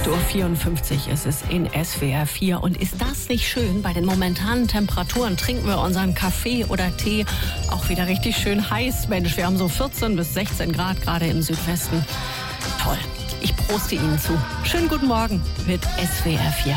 8:54 Uhr ist es in SWR 4. Und ist das nicht schön? Bei den momentanen Temperaturen trinken wir unseren Kaffee oder Tee auch wieder richtig schön heiß. Mensch, wir haben so 14 bis 16 Grad gerade im Südwesten. Toll. Ich proste Ihnen zu. Schönen guten Morgen mit SWR 4.